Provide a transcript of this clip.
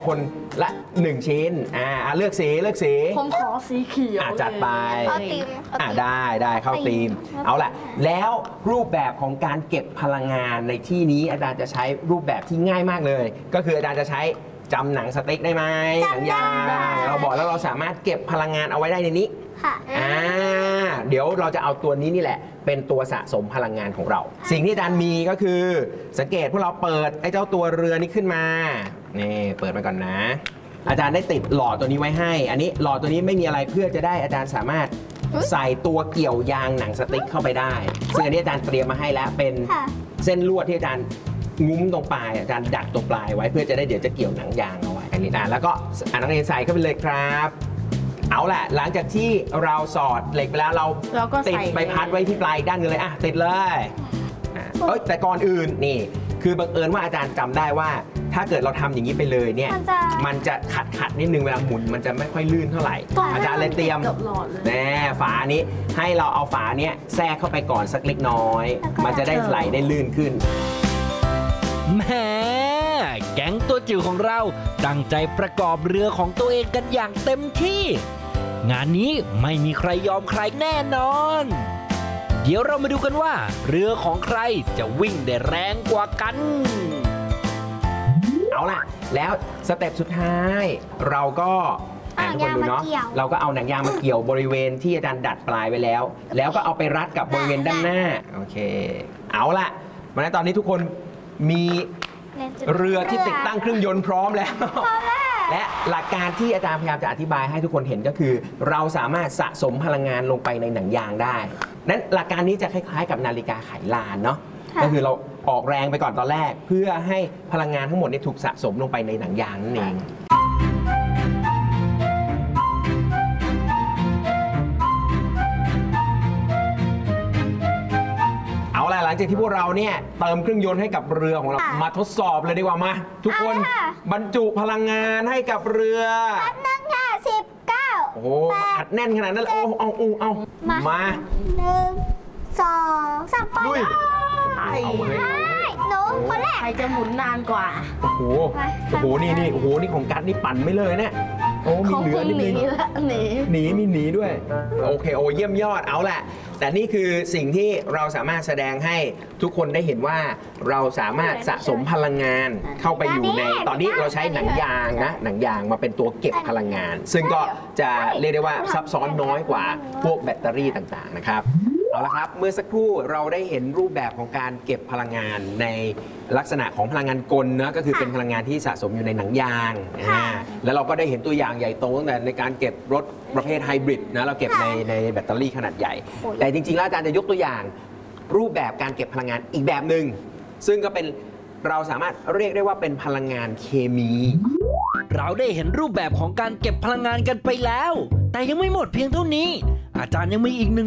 คนละ1ชิ้นเลือกสีผมขอสีเขียวจัดไปเข้าทีมได้เข้าทีมเอาล่ะแล้วรูปแบบของการเก็บพลังงานในที่นี้อาจารย์จะใช้รูปแบบที่ง่ายมากเลย ก็คืออาจารย์จะใช้จำหนังสติ๊กได้ไหมหนังยางเราบอกแล้วเราสามารถเก็บพลังงานเอาไว้ได้ในนี้ค่ะเดี๋ยวเราจะเอาตัวนี้นี่แหละเป็นตัวสะสมพลังงานของเราสิ่งที่อาจารย์มีก็คือสังเกตพวกเราเปิดไอ้เจ้าตัวเรือนี้ขึ้นมานี่เปิดมาก่อนนะอาจารย์ได้ติดหลอดตัวนี้ไว้ให้อันนี้หลอดตัวนี้ไม่มีอะไรเพื่อจะได้อาจารย์สามารถใส่ตัวเกี่ยวยางหนังสติ๊กเข้าไปได้ซึ่งอันนี้อาจารย์เตรียมมาให้แล้วเป็นเส้นลวดที่อาจารย์งุ้มตรงปลายอาจารย์ดักตรงปลายไว้เพื่อจะได้เดี๋ยวจะเกี่ยวหนังยางเอาไว้อันนี้แล้วก็นักเรียนใส่เข้าไปเลยครับเอาแหละหลังจากที่เราสอดเหล็กไปแล้วเราติดใบพัดไว้ที่ปลายด้านนึงเลยติดเลยแต่ก่อนอื่นนี่คือบังเอิญว่าอาจารย์จำได้ว่าถ้าเกิดเราทำอย่างนี้ไปเลยเนี่ยมันจะขัดนิดนึงเวลาหมุนมันจะไม่ค่อยลื่นเท่าไหร่อาจารย์เลยเตรียมแน่ฝานี้ให้เราเอาฝาเนี้ยแทรกเข้าไปก่อนสักเล็กน้อยมันจะได้ไหลได้ลื่นขึ้นแหมแก๊งตัวจิ๋วของเราตั้งใจประกอบเรือของตัวเองกันอย่างเต็มที่งานนี้ไม่มีใครยอมใครแน่นอนเดี๋ยวเรามาดูกันว่าเรือของใครจะวิ่งได้แรงกว่ากันเอาล่ะแล้วสเต็ปสุดท้ายเราก็ทุกคนดูเนาะเราก็เอาหนังยางมาเกี่ยวบริเวณที่อาจารย์ดัดปลายไว้แล้วแล้วก็เอาไปรัดกับบริเวณด้านหน้าโอเคเอาล่ะมาตอนนี้ทุกคนมีเรือที่ติดตั้งเครื่องยนต์พร้อมแล้วและหลักการที่อาจารย์พยายามจะอธิบายให้ทุกคนเห็นก็คือเราสามารถสะสมพลังงานลงไปในหนังยางได้นั้นหลักการนี้จะคล้ายๆกับนาฬิกาไขลานเนาะก็คือเราออกแรงไปก่อนตอนแรกเพื่อให้พลังงานทั้งหมดถูกสะสมลงไปในหนังยางนั่นเองหลังจากที่พวกเราเนี่ยเติมเครื่องยนต์ให้กับเรือของเรามาทดสอบเลยดีกว่ามาทุกคนบรรจุพลังงานให้กับเรือ 19โอ้โหอัดแน่นขนาดนั้นเลยเอามา 1 2 3ไปหนูคนแรกใครจะหมุนนานกว่าโอ้โหนี่ของกัดนี่ปั่นไม่เลยเนี่ยโอ้มีเหลือนิดนึงมีหนีด้วยโอเคเยี่ยมยอดเอาแหละแต่นี่คือสิ่งที่เราสามารถแสดงให้ทุกคนได้เห็นว่าเราสามารถสะสมพลังงานเข้าไปอยู่ในตอนนี้เราใช้หนังยางนะหนังยางมาเป็นตัวเก็บพลังงานซึ่งก็จะเรียกได้ว่าซับซ้อนน้อยกว่าพวกแบตเตอรี่ต่างๆนะครับเอาละครับเมื่อสักครู่เราได้เห็นรูปแบบของการเก็บพลังงานในลักษณะของพลังงานกลนะก็คือเป็นพลังงานที่สะสมอยู่ในหนังยางแล้วเราก็ได้เห็นตัวอย่างใหญ่โตตั้งแต่ในการเก็บรถประเภทไฮบริดนะเราเก็บในแบตเตอรี่ขนาดใหญ่แต่จริงๆแล้วอาจารย์จะยกตัวอย่างรูปแบบการเก็บพลังงานอีกแบบหนึ่งซึ่งก็เป็นเราสามารถเรียกได้ว่าเป็นพลังงานเคมีเราได้เห็นรูปแบบของการเก็บพลังงานกันไปแล้วแต่ยังไม่หมดเพียงเท่านี้อาจารย์ยังมีอีกหนึ่ง